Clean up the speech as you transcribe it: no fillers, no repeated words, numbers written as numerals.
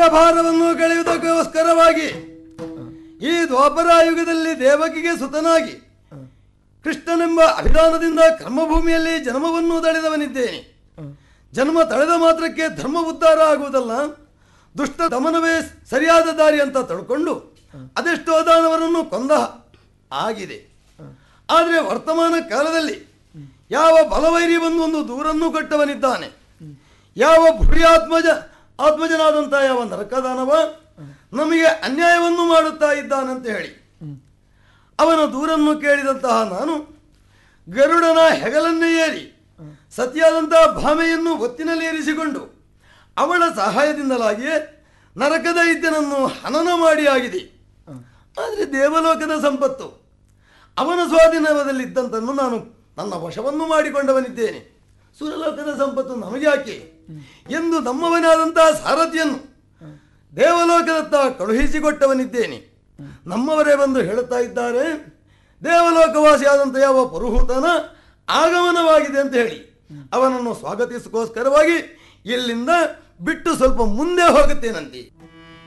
ಭಾರವನ್ನು ಕಳೆಯುವುದಕ್ಕೋಸ್ಕರವಾಗಿ ಈ ದ್ವಾಪರ ಯುಗದಲ್ಲಿ ದೇವಕಿಗೆ ಸುತನಾಗಿ ಕೃಷ್ಣನೆಂಬ ಅಭಿಧಾನದಿಂದ ಕರ್ಮಭೂಮಿಯಲ್ಲಿ ಜನ್ಮವನ್ನು ತಳೆದವನಿದ್ದೇನೆ. ಜನ್ಮ ತಳೆದ ಮಾತ್ರಕ್ಕೆ ಧರ್ಮ ಉದ್ಧಾರ ಆಗುವುದಲ್ಲ, ದುಷ್ಟ ದಮನವೇ ಸರಿಯಾದ ದಾರಿ ಅಂತ ತಳ್ಕೊಂಡು ಅದೆಷ್ಟೋ ದಾನವರನ್ನು ಕೊಂದ ಆಗಿದೆ. ಆದರೆ ವರ್ತಮಾನ ಕಾಲದಲ್ಲಿ ಯಾವ ಬಲವೈರಿ ಬಂದು ಒಂದು ದೂರನ್ನು ಕೊಟ್ಟವನಿದ್ದಾನೆ, ಯಾವ ಭುರಿ ಆತ್ಮಜನಾದಂಥ ಯಾವ ನರಕದಾನವ ನಮಗೆ ಅನ್ಯಾಯವನ್ನು ಮಾಡುತ್ತಾ ಇದ್ದಾನಂತ ಹೇಳಿ ಅವನ ದೂರನ್ನು ಕೇಳಿದಂತಹ ನಾನು ಗರುಡನ ಹೆಗಲನ್ನೇ ಏರಿ ಸತಿಯಾದಂತಹ ಭಾಮೆಯನ್ನು ಒತ್ತಿನಲ್ಲಿ ಏರಿಸಿಕೊಂಡು ಅವಳ ಸಹಾಯದಿಂದಲಾಗಿಯೇ ನರಕದ ದೈತ್ಯನನ್ನು ಹನನ ಮಾಡಿ ಆಗಿದೆ. ಆದರೆ ದೇವಲೋಕದ ಸಂಪತ್ತು ಅವನ ಸ್ವಾಧೀನದಲ್ಲಿದ್ದಂತನ್ನು ನಾನು ನನ್ನ ವಶವನ್ನು ಮಾಡಿಕೊಂಡವನಿದ್ದೇನೆ. ಸುರಲೋಕದ ಸಂಪತ್ತು ನಮಗೆ ಯಾಕೆ ಎಂದು ನಮ್ಮವನಾದಂತಹ ಸಾರಥಿಯನ್ನು ದೇವಲೋಕದತ್ತ ಕಳುಹಿಸಿಕೊಟ್ಟವನಿದ್ದೇನೆ. ನಮ್ಮವರೇ ಬಂದು ಹೇಳುತ್ತಾ ಇದ್ದಾರೆ, ದೇವಲೋಕವಾಸಿಯಾದಂಥ ಯಾವ ಪುರುಹೂತನ ಆಗಮನವಾಗಿದೆ ಅಂತ ಹೇಳಿ ಅವನನ್ನು ಸ್ವಾಗತಿಸೋಸ್ಕರವಾಗಿ ಇಲ್ಲಿಂದ ಬಿಟ್ಟು ಸ್ವಲ್ಪ ಮುಂದೆ ಹೋಗುತ್ತೇನಂತೆ.